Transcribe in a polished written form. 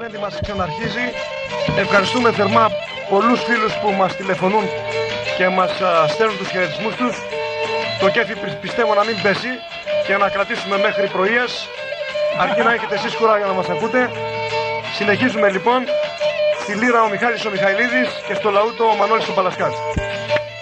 Πέμπτη μας ξαναρχίζει. Ευχαριστούμε θερμά πολλούς φίλους που μας τηλεφωνούν και μας στέλνουν τους χαιρετισμούς τους. Το κέφι πιστεύω να μην πέσει και να κρατήσουμε μέχρι πρωίες, αρκεί να έχετε εσείς κουράγιο να μας ακούτε. Συνεχίζουμε λοιπόν στη λύρα ο Μιχάλης ο Μιχαηλίδης και στο λαούτο ο Μανώλης ο Παλασκάς.